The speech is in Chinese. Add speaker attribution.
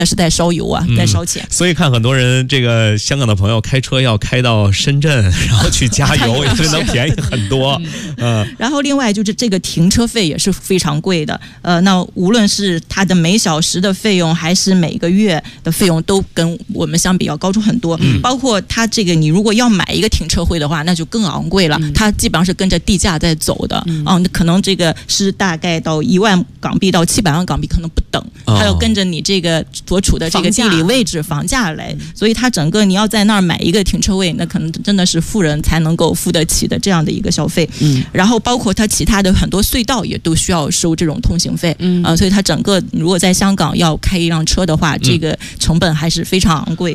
Speaker 1: 是在烧油啊，在烧钱。
Speaker 2: 所以看很多人这个香港的朋友开车要开到深圳，然后去加油，也是能便宜很多。
Speaker 1: 然后另外就是这个停车费也是非常贵的。那无论是它的每小时的费用，还是每个月的费用，都跟我们相比要高出很多。包括它这个，你如果要买一个停车位的话，那就更昂贵了。它基本上是跟着地价在走的。可能这个是大概到1万港币到700万港币可能不等，它要跟着你这个所处的这个地理位置、房价来，所以它整个你要在那儿买一个停车位，那可能真的是富人才能够付得起的这样的一个消费。然后包括它其他的很多隧道也都需要收这种通行费。所以它整个如果在香港要开一辆车的话，这个成本还是非常昂贵的。